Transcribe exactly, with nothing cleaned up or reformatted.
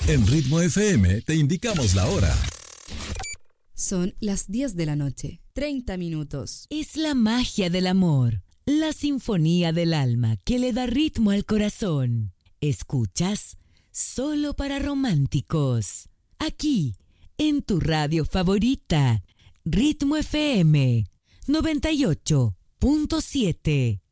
En Ritmo F M te indicamos la hora. Son las diez de la noche, treinta minutos. Es la magia del amor, la sinfonía del alma que le da ritmo al corazón. Escuchas Solo para Románticos, aquí, en tu radio favorita, Ritmo F M noventa y ocho punto siete.